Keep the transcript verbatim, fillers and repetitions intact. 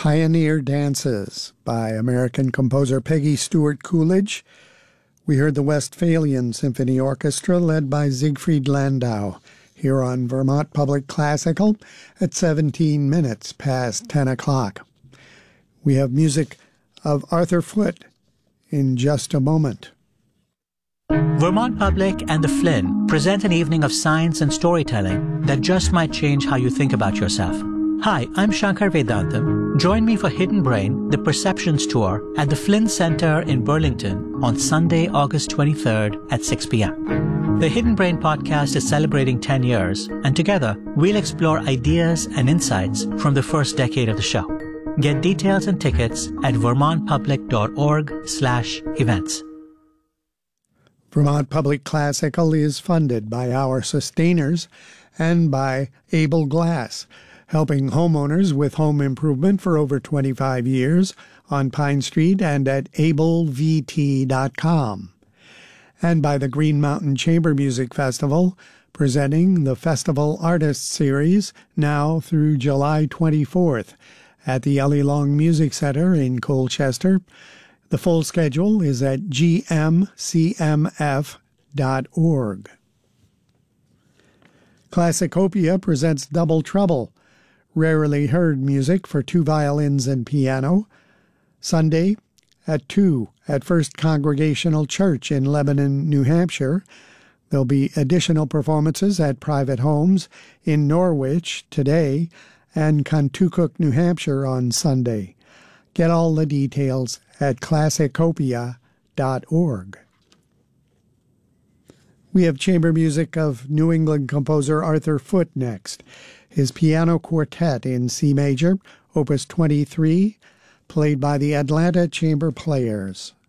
Pioneer Dances by American composer Peggy Stewart Coolidge. We heard the Westphalian Symphony Orchestra led by Siegfried Landau here on Vermont Public Classical at seventeen minutes past ten o'clock. We have music of Arthur Foote in just a moment. Vermont Public and the Flynn present an evening of science and storytelling that just might change how you think about yourself. Hi, I'm Shankar Vedantam. Join me for Hidden Brain, the Perceptions Tour at the Flynn Center in Burlington on Sunday, August twenty-third at six p.m. The Hidden Brain podcast is celebrating ten years, and together we'll explore ideas and insights from the first decade of the show. Get details and tickets at vermontpublic.org slash events. Vermont Public Classical is funded by our sustainers and by Able Glass, helping homeowners with home improvement for over twenty-five years on Pine Street and at able v t dot com. And by the Green Mountain Chamber Music Festival, presenting the Festival Artists Series now through July twenty-fourth at the Ellie Long Music Center in Colchester. The full schedule is at g m c m f dot org. Classicopia presents Double Trouble, rarely heard music for two violins and piano, Sunday at two at First Congregational Church in Lebanon, New Hampshire. There'll be additional performances at private homes in Norwich today and Contoocook, New Hampshire on Sunday. Get all the details at classicopia dot org. We have chamber music of New England composer Arthur Foote next. His piano quartet in C major, opus twenty-three, played by the Atlanta Chamber Players.